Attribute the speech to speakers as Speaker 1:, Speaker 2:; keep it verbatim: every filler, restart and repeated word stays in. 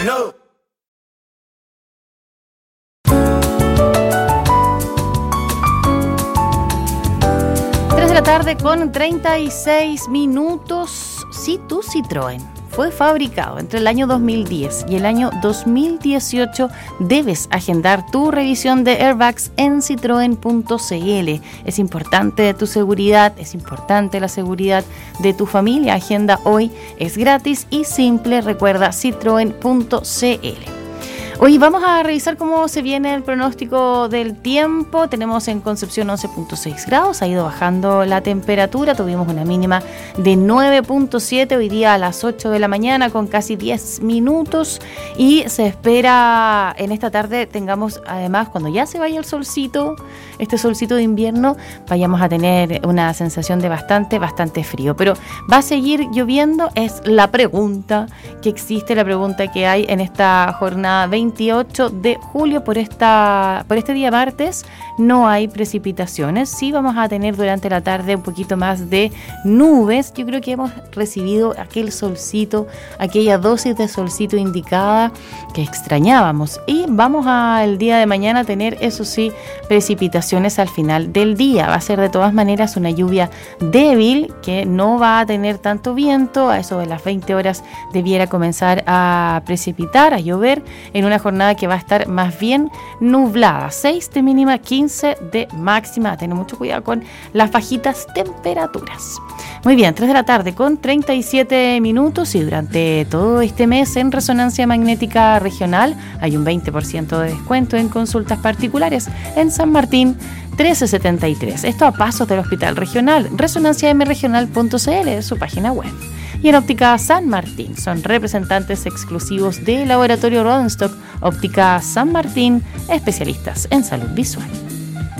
Speaker 1: Hello.
Speaker 2: tres de la tarde con treinta y seis minutos. Si tu Citroën fue fabricado entre el año dos mil diez y el año dos mil dieciocho, debes agendar tu revisión de airbags en citroen punto c l. Es importante tu seguridad, es importante la seguridad de tu familia. Agenda hoy, es gratis y simple. Recuerda citroen punto c l. Hoy vamos a revisar cómo se viene el pronóstico del tiempo. Tenemos en Concepción once punto seis grados, ha ido bajando la temperatura, tuvimos una mínima de nueve punto siete hoy día a las ocho de la mañana con casi diez minutos, y se espera en esta tarde tengamos, además, cuando ya se vaya el solcito, este solcito de invierno, vayamos a tener una sensación de bastante, bastante frío, pero va a seguir lloviendo, es la pregunta que existe, la pregunta que hay en esta jornada veintiocho de julio. Por esta por este día martes no hay precipitaciones. Sí vamos a tener durante la tarde un poquito más de nubes. Yo creo que hemos recibido aquel solcito, aquella dosis de solcito indicada que extrañábamos, y vamos al día de mañana a tener, eso sí, precipitaciones al final del día. Va a ser de todas maneras una lluvia débil que no va a tener tanto viento. A eso de las veinte horas debiera comenzar a precipitar, a llover, en una jornada que va a estar más bien nublada. seis de mínima, quince de máxima. Tener mucho cuidado con las bajitas temperaturas. Muy bien, tres de la tarde con treinta y siete minutos, y durante todo este mes en Resonancia Magnética Regional hay un veinte por ciento de descuento en consultas particulares en San Martín trece setenta y tres. Esto a pasos del Hospital Regional. resonancia m regional punto c l es su página web. Y en Óptica San Martín son representantes exclusivos de Laboratorio Rodenstock. Óptica San Martín, especialistas en salud visual.